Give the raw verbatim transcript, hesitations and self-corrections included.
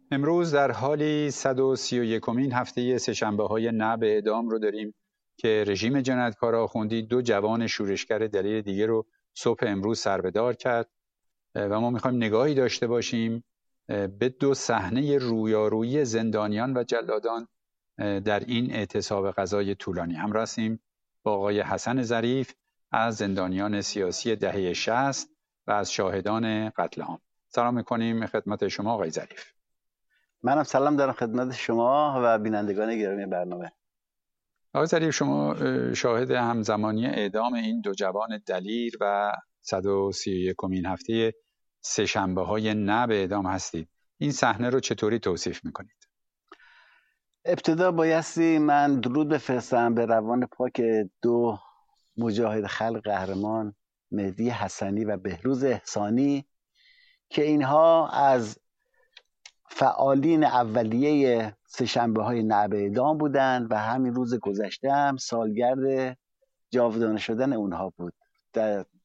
امروز در حالی صد و سی و یکمین هفته سه‌شنبه‌های نه به اعدام رو داریم که رژیم جنایتکار آخوندی دو جوان شورشگر دلیر دیگه رو صبح امروز سربدار کرد و ما میخوایم نگاهی داشته باشیم به دو صحنه رویارویی زندانیان و جلادان در این اعتصاب غذای طولانی. همراه هستیم با آقای حسن ظریف از زندانیان سیاسی دهه شصت و از شاهدان قتل عام. سلام میکنیم خدمت شما آقای ظریف. منم سلام دارم خدمت شما و بینندگان گرامی برنامه. آقای ظریف، شما شاهد همزمانی اعدام این دو جوان دلیر و صد و سی و یکمین هفته سه‌شنبه‌های نه به اعدام هستید. این صحنه رو چطوری توصیف میکنید؟ ابتدا بایستی من درود بفرستم به روان پاک دو مجاهد خلق قهرمان، مهدی حسنی و بهروز احسانی، که اینها از فعالین اولیه سه‌شنبه‌های نه به اعدام بودند و همین روز گذشته هم سالگرد جاودانه شدن اونها بود. در